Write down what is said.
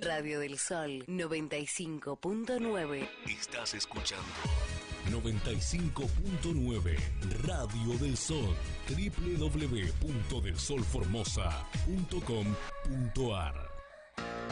Radio del Sol 95.9. Estás escuchando 95.9 Radio del Sol, www.delsolformosa.com.ar.